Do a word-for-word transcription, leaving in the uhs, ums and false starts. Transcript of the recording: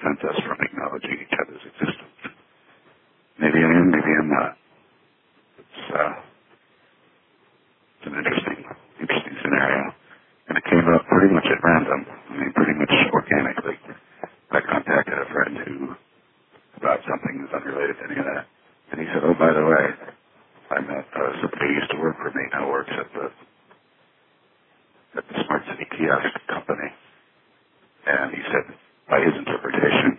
prevent us from acknowledging each other's existence. Maybe I am, maybe I'm not.